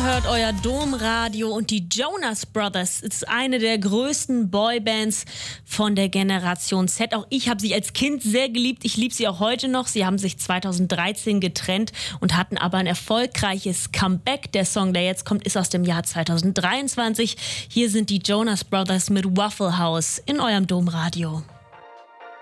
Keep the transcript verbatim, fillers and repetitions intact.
hört euer Domradio und die Jonas Brothers ist eine der größten Boybands von der Generation Z. Auch ich habe sie als Kind sehr geliebt. Ich liebe sie auch heute noch. Sie haben sich zweitausenddreizehn getrennt und hatten aber ein erfolgreiches Comeback. Der Song, der jetzt kommt, ist aus dem Jahr zweitausenddreiundzwanzig. Hier sind die Jonas Brothers mit Waffle House in eurem Domradio.